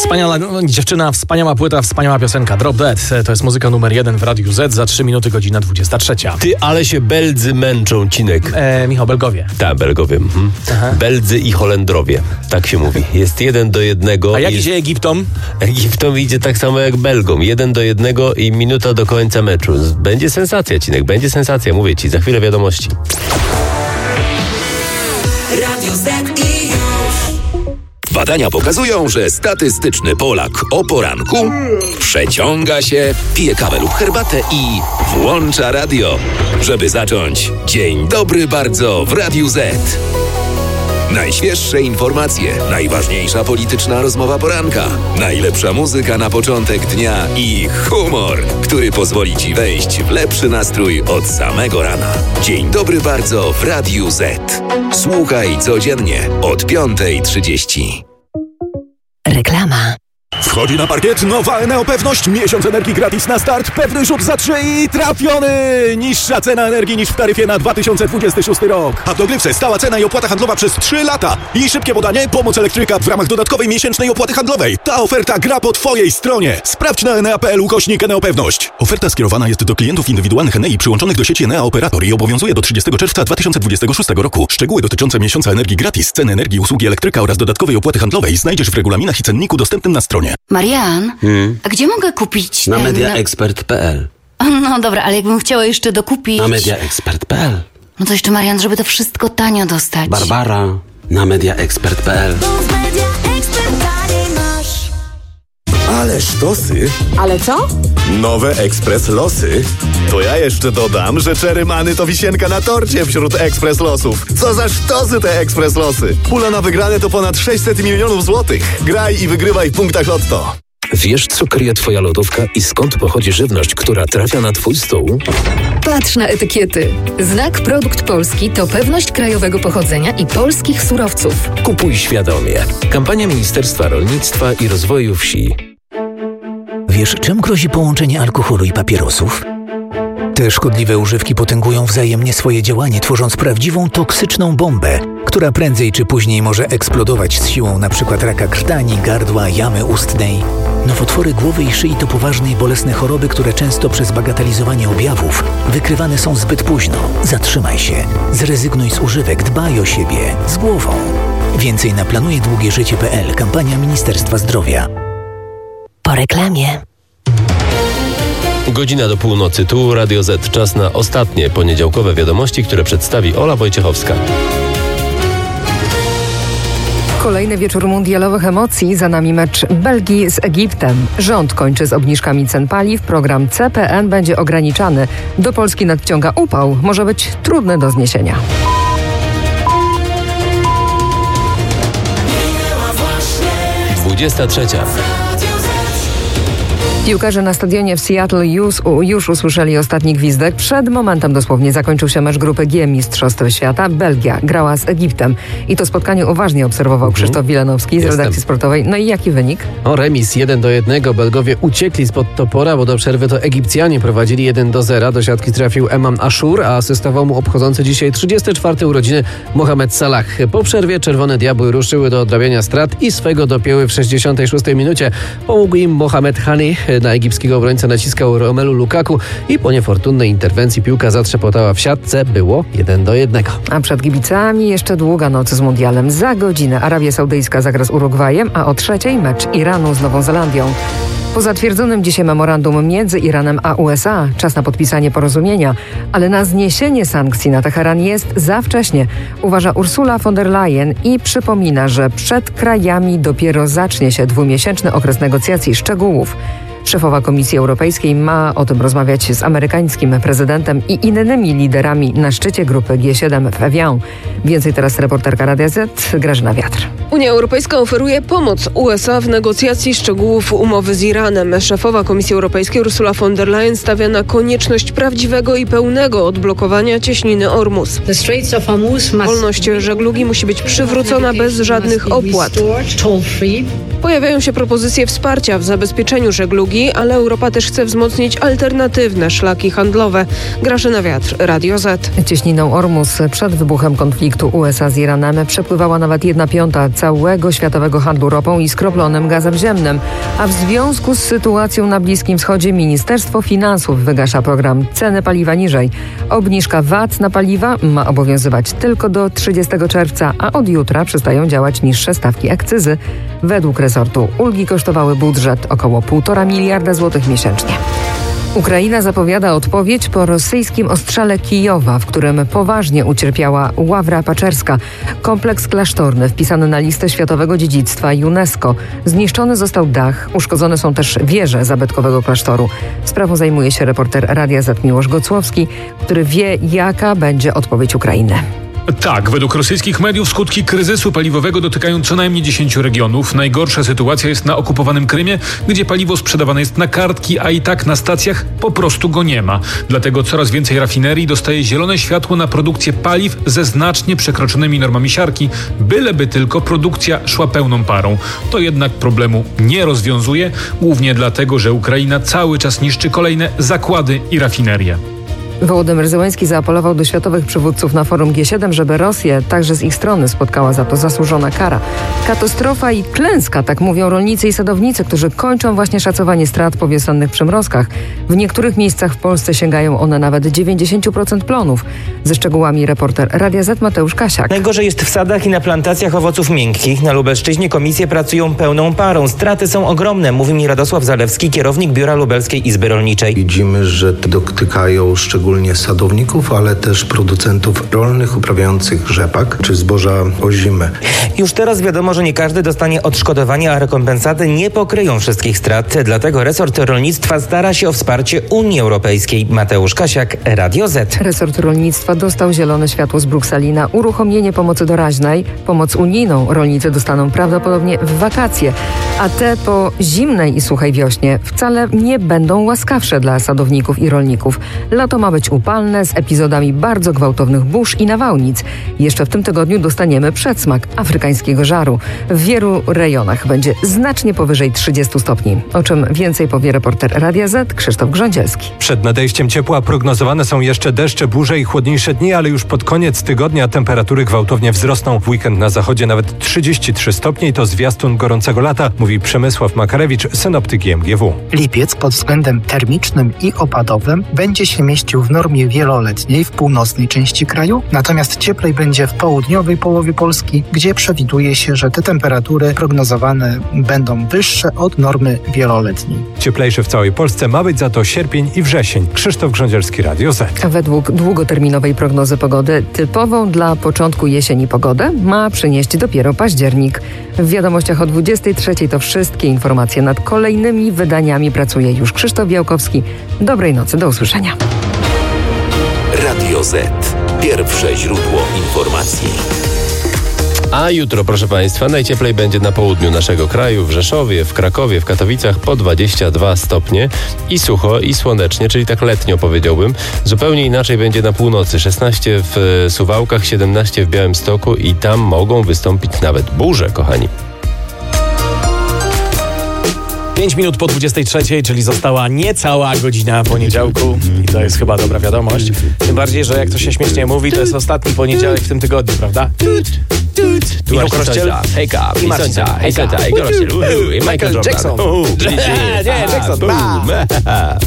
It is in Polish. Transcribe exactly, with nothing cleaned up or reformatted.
Wspaniała no, dziewczyna, wspaniała płyta, wspaniała piosenka. Drop Dead. To jest muzyka numer jeden w Radiu Z. Za trzy minuty godzina dwudziesta trzecia. Ty, ale się Beldzy męczą, Cinek. E, Michał, Belgowie. Tak, Belgowie. Mhm. Beldzy i Holendrowie. Tak się mówi. Jest jeden do jednego. A jak jest... idzie Egiptom? Egiptom idzie tak samo jak Belgom. Jeden do jednego i minuta do końca meczu. Będzie sensacja, Cinek. Będzie sensacja. Mówię ci. Za chwilę wiadomości. Radio Z i już. Badania pokazują, że statystyczny Polak o poranku przeciąga się, pije kawę lub herbatę i włącza radio, żeby zacząć dzień dobry bardzo w Radiu Z. Najświeższe informacje, najważniejsza polityczna rozmowa poranka, najlepsza muzyka na początek dnia i humor, który pozwoli ci wejść w lepszy nastrój od samego rana. Dzień dobry bardzo w Radiu Z. Słuchaj codziennie od piątej trzydzieści. Reklama. Wchodzi na parkiet nowa Eneo Pewność. Miesiąc energii gratis na start. Pewny rzut za trzy i trafiony! Niższa cena energii niż w taryfie na dwa tysiące dwudziesty szósty rok. A w dogrywce stała cena i opłata handlowa przez trzy lata. I szybkie podanie, pomoc elektryka w ramach dodatkowej miesięcznej opłaty handlowej. Ta oferta gra po twojej stronie. Sprawdź na enea kropka pe el ukośnik Eneo Pewność. Oferta skierowana jest do klientów indywidualnych Enei przyłączonych do sieci Enea Operator i obowiązuje do trzydziestego czerwca dwa tysiące dwudziestego szóstego roku. Szczegóły dotyczące miesiąca energii gratis, ceny energii, usługi elektryka oraz dodatkowej opłaty handlowej znajdziesz w regulaminach i cenniku dostępnym na stronie. Marian, Hmm? a gdzie mogę kupić Na ten... mediaexpert kropka pe el. No dobra, ale jakbym chciała jeszcze dokupić... Na mediaexpert kropka pe el. No to jeszcze, Marian, żeby to wszystko tanio dostać. Barbara, na mediaexpert kropka pe el. Ale sztosy. Ale co? Nowe Ekspres Losy. To ja jeszcze dodam, że Cherry Many to wisienka na torcie wśród Ekspres Losów. Co za sztosy te Ekspres Losy. Pula na wygrane to ponad sześćset milionów złotych. Graj i wygrywaj w punktach Lotto. Wiesz, co kryje twoja lodówka i skąd pochodzi żywność, która trafia na twój stół? Patrz na etykiety. Znak Produkt Polski to pewność krajowego pochodzenia i polskich surowców. Kupuj świadomie. Kampania Ministerstwa Rolnictwa i Rozwoju Wsi. Wiesz, czym grozi połączenie alkoholu i papierosów? Te szkodliwe używki potęgują wzajemnie swoje działanie, tworząc prawdziwą toksyczną bombę, która prędzej czy później może eksplodować z siłą np. raka krtani, gardła, jamy ustnej. Nowotwory głowy i szyi to poważne i bolesne choroby, które często przez bagatelizowanie objawów wykrywane są zbyt późno. Zatrzymaj się, zrezygnuj z używek, dbaj o siebie, z głową. Więcej na planuje długie życie kropka pe el. Kampania Ministerstwa Zdrowia. Po reklamie. Godzina do północy, tu Radio Z. Czas na ostatnie poniedziałkowe wiadomości, które przedstawi Ola Wojciechowska. Kolejny wieczór mundialowych emocji, za nami mecz Belgii z Egiptem. Rząd kończy z obniżkami cen paliw, program C P N będzie ograniczany. Do Polski nadciąga upał, może być trudny do zniesienia. dwudziesta trzecia. Piłkarze na stadionie w Seattle już, już usłyszeli ostatni gwizdek. Przed momentem dosłownie zakończył się mecz grupy G Mistrzostw Świata. Belgia grała z Egiptem i to spotkanie uważnie obserwował Krzysztof Wilanowski z Jestem. redakcji sportowej. No i jaki wynik? O, remis jeden do jednego. Belgowie uciekli spod topora, bo do przerwy to Egipcjanie prowadzili jeden do zera. Do siatki trafił Emam Ashur, a asystował mu obchodzący dzisiaj trzydzieste czwarte urodziny Mohamed Salah. Po przerwie Czerwone Diabły ruszyły do odrabiania strat i swego dopięły w sześćdziesiątej szóstej minucie. Pomógł im Mohamed Hani. Na egipskiego obrońcę naciskał Romelu Lukaku i po niefortunnej interwencji piłka zatrzepotała w siatce. Było jeden do jednego. A przed kibicami jeszcze długa noc z mundialem. Za godzinę Arabia Saudyjska zagra z Urugwajem, a o trzeciej mecz Iranu z Nową Zelandią. Po zatwierdzonym dzisiaj memorandum między Iranem a U S A czas na podpisanie porozumienia, ale na zniesienie sankcji na Teheran jest za wcześnie, uważa Ursula von der Leyen i przypomina, że przed krajami dopiero zacznie się dwumiesięczny okres negocjacji szczegółów. Szefowa Komisji Europejskiej ma o tym rozmawiać z amerykańskim prezydentem i innymi liderami na szczycie grupy G siedem w Evian. Więcej teraz reporterka Radia Z, Grażyna Wiatr. Unia Europejska oferuje pomoc U S A w negocjacji szczegółów umowy z Iranem. Szefowa Komisji Europejskiej Ursula von der Leyen stawia na konieczność prawdziwego i pełnego odblokowania cieśniny Ormus. Wolność żeglugi musi być przywrócona bez żadnych opłat. Pojawiają się propozycje wsparcia w zabezpieczeniu żeglugi, ale Europa też chce wzmocnić alternatywne szlaki handlowe. Grażyna Wiatr, Radio Z. Cieśniną Ormus przed wybuchem konfliktu U S A z Iranem przepływała nawet jedna piąta całego światowego handlu ropą i skroplonym gazem ziemnym. A w związku z sytuacją na Bliskim Wschodzie Ministerstwo Finansów wygasza program Ceny paliwa niżej. Obniżka V A T na paliwa ma obowiązywać tylko do trzydziestego czerwca, a od jutra przestają działać niższe stawki akcyzy. Według resortu ulgi kosztowały budżet około półtora miliarda złotych miesięcznie. Ukraina zapowiada odpowiedź po rosyjskim ostrzale Kijowa, w którym poważnie ucierpiała Ławra Paczerska. Kompleks klasztorny wpisany na listę Światowego Dziedzictwa UNESCO. Zniszczony został dach, uszkodzone są też wieże zabytkowego klasztoru. Sprawą zajmuje się reporter Radia Z Miłosz Gocłowski, który wie, jaka będzie odpowiedź Ukrainy. Tak, według rosyjskich mediów skutki kryzysu paliwowego dotykają co najmniej dziesięciu regionów. Najgorsza sytuacja jest na okupowanym Krymie, gdzie paliwo sprzedawane jest na kartki, a i tak na stacjach po prostu go nie ma. Dlatego coraz więcej rafinerii dostaje zielone światło na produkcję paliw ze znacznie przekroczonymi normami siarki, byleby tylko produkcja szła pełną parą. To jednak problemu nie rozwiązuje, głównie dlatego, że Ukraina cały czas niszczy kolejne zakłady i rafinerie. Wołodymyr Zełenski zaapelował do światowych przywódców na forum G siedem, żeby Rosję także z ich strony spotkała za to zasłużona kara. Katastrofa i klęska, tak mówią rolnicy i sadownicy, którzy kończą właśnie szacowanie strat po wiosennych przymrozkach. W niektórych miejscach w Polsce sięgają one nawet dziewięćdziesiąt procent plonów. Ze szczegółami reporter Radia Z Mateusz Kasiak. Najgorzej jest w sadach i na plantacjach owoców miękkich. Na Lubelszczyźnie komisje pracują pełną parą. Straty są ogromne, mówi mi Radosław Zalewski, kierownik Biura Lubelskiej Izby Rolniczej. Widzimy, że dotykają szczególnie Szczególnie sadowników, ale też producentów rolnych uprawiających rzepak czy zboża ozime. Już teraz wiadomo, że nie każdy dostanie odszkodowania, a rekompensaty nie pokryją wszystkich strat. Dlatego resort rolnictwa stara się o wsparcie Unii Europejskiej. Mateusz Kasiak, Radio Z. Resort rolnictwa dostał zielone światło z Brukseli na uruchomienie pomocy doraźnej. Pomoc unijną rolnicy dostaną prawdopodobnie w wakacje, a te po zimnej i suchej wiośnie wcale nie będą łaskawsze dla sadowników i rolników. Lato ma być upalne z epizodami bardzo gwałtownych burz i nawałnic. Jeszcze w tym tygodniu dostaniemy przedsmak afrykańskiego żaru. W wielu rejonach będzie znacznie powyżej trzydziestu stopni. O czym więcej powie reporter Radia Z Krzysztof Grządzielski. Przed nadejściem ciepła prognozowane są jeszcze deszcze, burze i chłodniejsze dni, ale już pod koniec tygodnia temperatury gwałtownie wzrosną. W weekend na zachodzie nawet trzydzieści trzy stopnie i to zwiastun gorącego lata, mówi Przemysław Makarewicz, synoptyk G M G W. Lipiec pod względem termicznym i opadowym będzie się mieścił w normie wieloletniej w północnej części kraju, natomiast cieplej będzie w południowej połowie Polski, gdzie przewiduje się, że te temperatury prognozowane będą wyższe od normy wieloletniej. Cieplejszy w całej Polsce ma być za to sierpień i wrzesień. Krzysztof Grządzielski, Radio Z. Według długoterminowej prognozy pogody typową dla początku jesieni pogodę ma przynieść dopiero październik. W wiadomościach o dwudziestej trzeciej to wszystkie informacje. Nad kolejnymi wydaniami pracuje już Krzysztof Białkowski. Dobrej nocy, do usłyszenia. Radio Z. Pierwsze źródło informacji. A jutro, proszę Państwa, najcieplej będzie na południu naszego kraju, w Rzeszowie, w Krakowie, w Katowicach po dwadzieścia dwa stopnie i sucho i słonecznie, czyli tak letnio powiedziałbym. Zupełnie inaczej będzie na północy, szesnaście w Suwałkach, siedemnaście w Białymstoku i tam mogą wystąpić nawet burze, kochani. pięć minut po dwudziestej trzeciej, czyli została niecała godzina poniedziałku i to jest chyba dobra wiadomość. Tym bardziej, że jak to się śmiesznie mówi, to jest ostatni poniedziałek w tym tygodniu, prawda? Tu Michał Krościel, hejka, i Marcin, hejka, hejka, i Krościel, i Michael Jackson. Nie, Jackson,